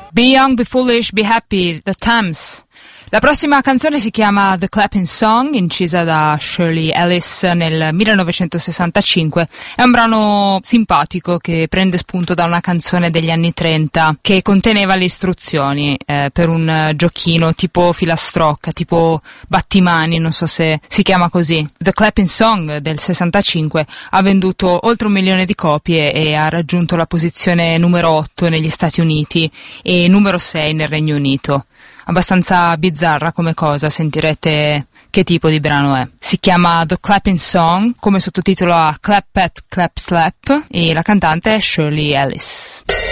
Be Young, Be Foolish, Be Happy, The Thames. La prossima canzone si chiama The Clapping Song, incisa da Shirley Ellis nel 1965. È un brano simpatico che prende spunto da una canzone degli anni 30 che conteneva le istruzioni per un giochino tipo filastrocca, tipo battimani, non so se si chiama così. The Clapping Song del 65 ha venduto oltre 1 milione di copie e ha raggiunto la posizione numero 8 negli Stati Uniti e numero 6 nel Regno Unito. Abbastanza bizzarra come cosa, sentirete che tipo di brano è. Si chiama The Clapping Song, come sottotitolo a Clap Pat Clap Slap e la cantante è Shirley Ellis.